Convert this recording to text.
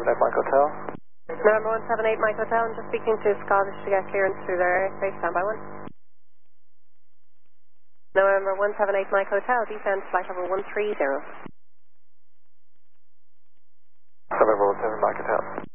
Mike Hotel. November 178 Mike Hotel, I'm just speaking to Scottish to get clearance through their airspace, standby 1. November 178 Mike Hotel, descend flight level 130. November 17 Mike Hotel.